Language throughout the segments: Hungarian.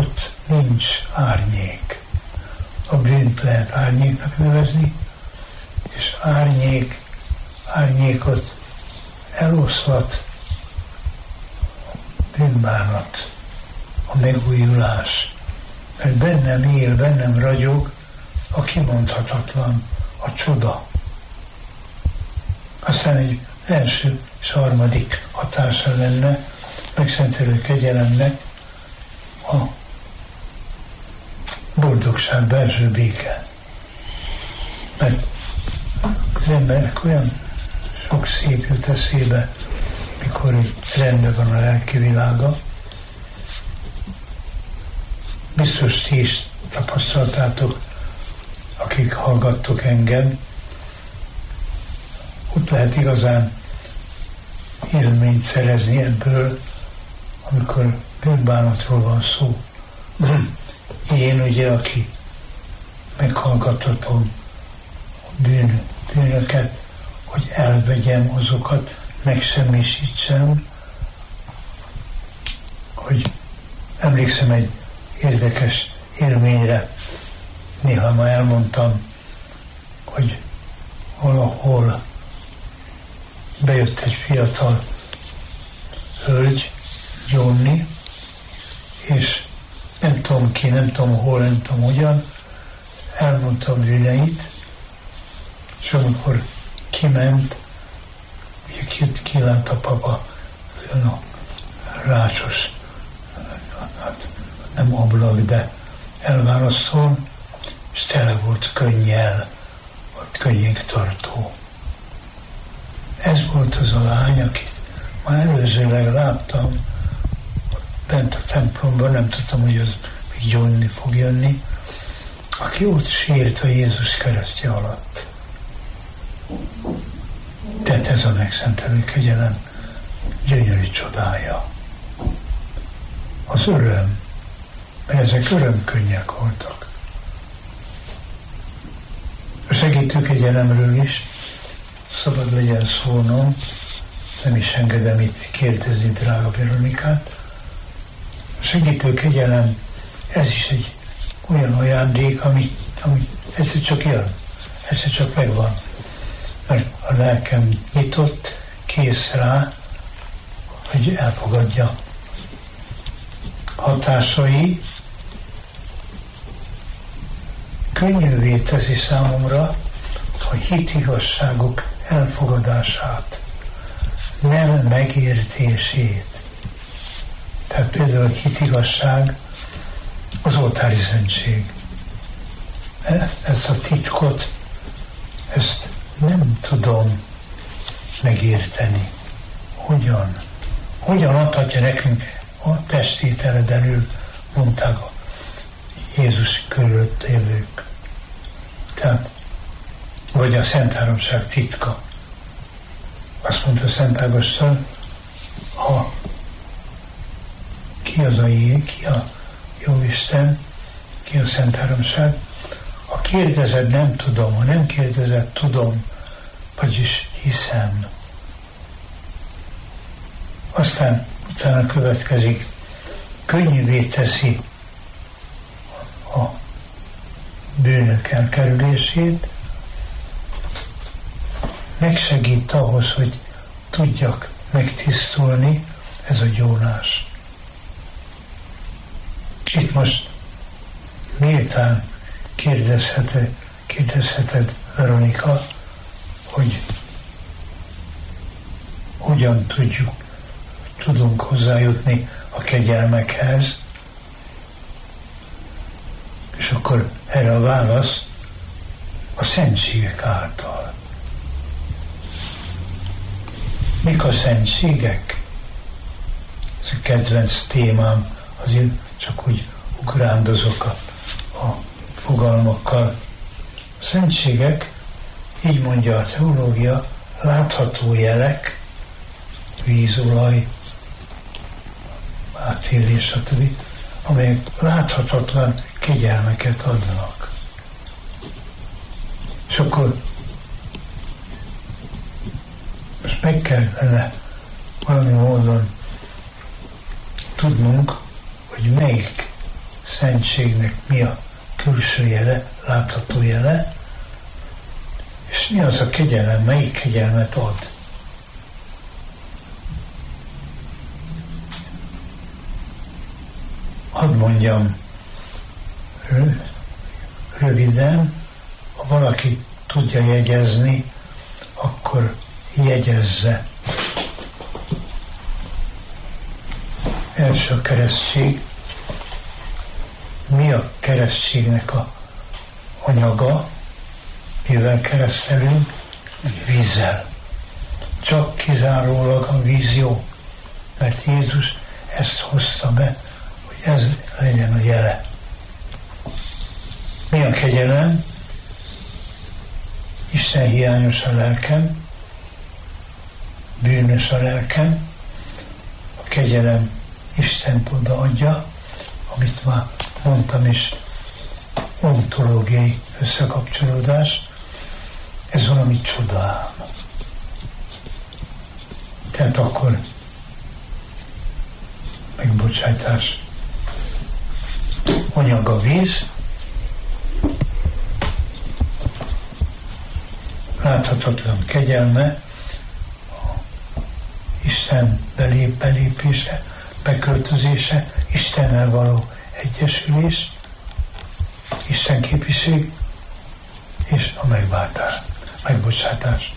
ott nincs árnyék. A bűnt lehet árnyéknak nevezni, és árnyékot eloszlat bűnbánat, a megújulás, mert bennem él, bennem ragyog a kimondhatatlan, a csoda. Aztán egy első és harmadik hatása lenne megszentelő kegyelemnek a boldogság, belső béke. Mert az embernek olyan sok szép jut eszébe, mikor rendben van a lelki világa. Biztos ti is tapasztaltátok, akik hallgattok engem, ott lehet igazán élményt szerezni ebből, amikor bűnbánatról van szó. Én ugye, aki meghallgathatom a bűnöket, hogy elvegyem azokat, megsemmisítsem, hogy emlékszem egy érdekes élményre, néha már elmondtam, hogy valahol bejött egy fiatal hölgy, Johnny, és nem tudom ki, nem tudom hol, nem tudom hogyan, elmondta a bűneit, és amikor kiment, ugye kilát a papa, olyan a rácsos, hát nem ablak, de elválasztón, és tele volt könnyel, volt könnyéktartó. Ez volt az a lány, akit már előzőleg láttam bent a templomban, nem tudtam, hogy az még Johnny fog jönni, aki ott sírt a Jézus keresztje alatt. Tehát ez a megszentelő kegyelem gyönyörű csodája. Az öröm, mert ezek örömkönnyek voltak. A segítő kegyelemről is szabad legyen szólnom, nem is engedem itt kérdezni drága Veronikát. A segítő kegyelem, ez is egy olyan ajándék, ami egyszer csak jön, egyszer csak megvan. Mert a lelkem nyitott, kész rá, hogy elfogadja. Hatásai könnyűvé teszi számomra a hitigazságok elfogadását, nem megértését. Tehát például a hitigazság az oltári szentség. Ezt a titkot, ezt nem tudom megérteni. Hogyan adhatja nekünk a testételed elől, mondták a Jézus körülött élők. Tehát, vagy a Szent Háromság titka. Azt mondta Szent Ágoston, ha ki a Jóisten, ki a Szent Háromság, ha kérdezed, nem tudom, ha nem kérdezed, tudom, vagyis hiszem. Aztán utána következik, könnyűvé teszi a bűnök elkerülését, megsegít ahhoz, hogy tudjak megtisztulni, ez a gyónás. Itt most méltán kérdezheted Veronika, hogy hogyan tudunk hozzájutni a kegyelmekhez, és akkor erre a válasz a szentségek által. Mik a szentségek? Ez a kedvenc témám, azért csak úgy ugrándozok a fogalmakkal. A szentségek, így mondja a teológia, látható jelek, vízolaj, átélés, stb., amelyek láthatatlan kegyelmeket adnak. És akkor most meg kellene valami módon tudnunk, hogy melyik szentségnek mi a külső jele, látható jele, és mi az a kegyelem, melyik kegyelmet ad. Hadd mondjam röviden, ha valaki tudja jegyezni, akkor jegyezze. Első a keresztség. Mi a keresztségnek a anyaga? Mivel keresztelünk? Vízzel. Csak kizárólag a víz jó. Mert Jézus ezt hozta be, hogy ez legyen a jele. Mi a kegyelem? Isten hiányos a lelkem, bűnös a lelkem, a kegyelem Istent odaadja, amit már mondtam is, ontológiai összekapcsolódás, ez valami csoda. Tehát akkor megbocsátás, anyaga víz, láthatatlan kegyelme, Isten belépése, beköltözése, Istennel való egyesülés, Isten képiség és a megváltás, megbocsátás.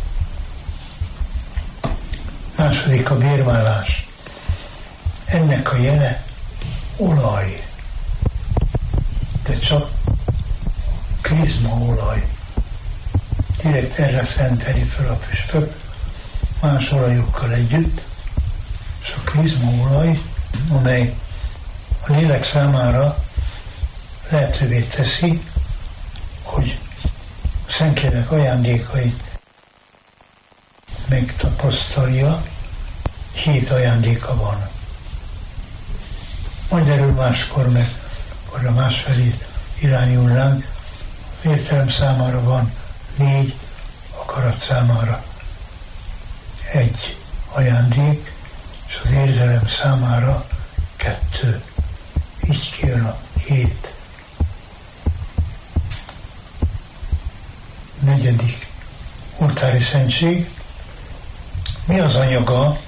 Második a bérválás. Ennek a jele olaj, de csak krizmaolaj. Direkt erre szenteli fel a püspök, más olajokkal együtt, és a krizmaolaj, amely a lélek számára lehetővé teszi, hogy a Szentlélek ajándékait megtapasztalja. 7 ajándéka van. Majd erről máskor, mert arra másfelé irányulnánk. Értelem számára van 4, akarat számára 1 ajándék, és az érzelem számára 2. Így kijön a 7. 4. oltári szentség. Mi az anyaga?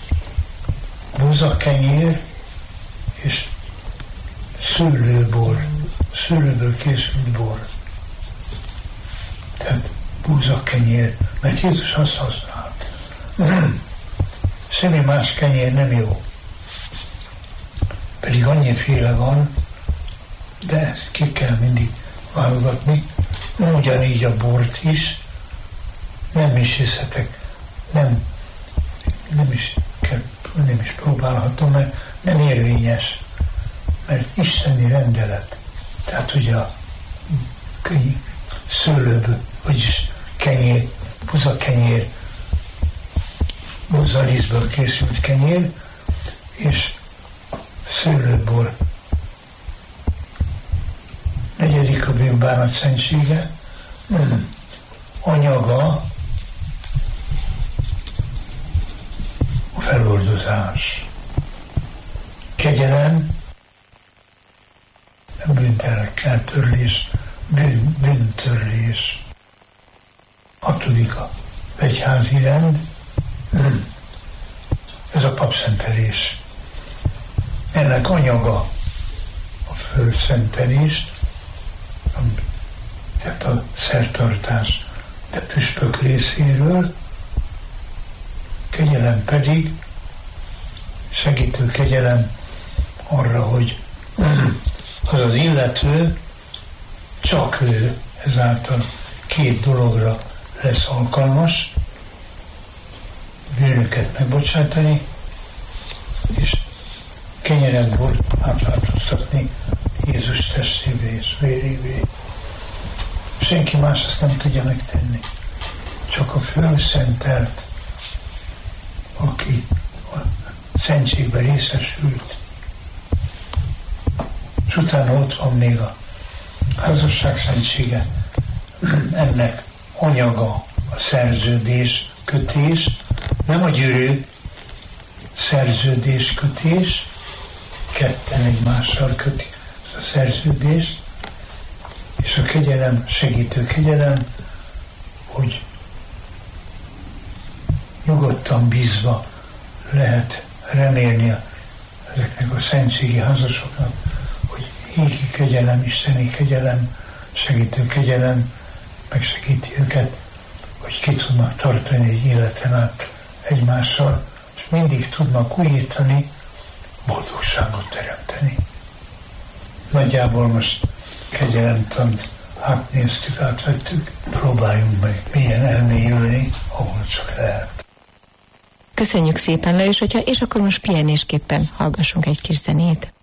Búzakenyér és szőlőbor, szőlőből készült bor. Tehát búzakenyér, mert Jézus azt használt. Semmi más kenyér nem jó. Pedig annyiféle van, de ezt ki kell mindig válogatni. Ugyanígy a bort is. Nem is hiszhetek, nem is próbálhatom, mert nem érvényes. Mert isteni rendelet. Tehát ugye a szőlőből, vagyis kenyér, buzakenyér, buzalisztből készült kenyér, és szőlőbor. 4. a bűnbánat szentsége. Anyaga a feloldozás. Kegyelem, bűntörlés, bűntörlés. 6. a egyházi rend. Ez a papszentelés. Ennek anyaga a fölszentelés, tehát a szertartás, de püspök részéről, kegyelem pedig segítő kegyelem arra, hogy az az illető, csak ő ezáltal 2 dologra lesz alkalmas: bűnöket megbocsátani, és kenyeret, bort átváltoztatni Jézus testévé és vérévé. Senki más ezt nem tudja megtenni. Csak a fölszentelt, aki a szentségben részesült. És utána ott van még a házasság szentsége. Ennek anyaga a szerződés, kötés, nem a gyűrű, szerződés, kötés, ketten egymással a szerződést, és a kegyelem, segítő kegyelem, hogy nyugodtan bízva lehet remélni ezeknek a szentségi házasoknak, hogy égi kegyelem, isteni kegyelem, segítő kegyelem megsegíti őket, hogy ki tudnak tartani egy életen át egymással, és mindig tudnak újítani, boldogságot teremteni. Nagyjából most kegyelemtant átnéztük, átvettük, próbáljunk meg milyen elmélyülni, ahol csak lehet. Köszönjük szépen, Lajos atya, és akkor most pihenésképpen hallgassunk egy kis zenét.